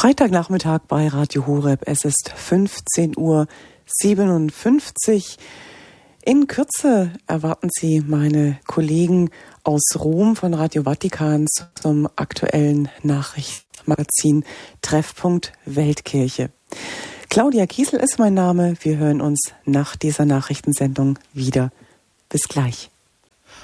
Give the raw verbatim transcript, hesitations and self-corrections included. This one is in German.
Freitagnachmittag bei Radio Horeb. Es ist fünfzehn Uhr siebenundfünfzig. In Kürze erwarten Sie meine Kollegen aus Rom von Radio Vatikan zum aktuellen Nachrichtenmagazin Treffpunkt Weltkirche. Claudia Kiesel ist mein Name. Wir hören uns nach dieser Nachrichtensendung wieder. Bis gleich.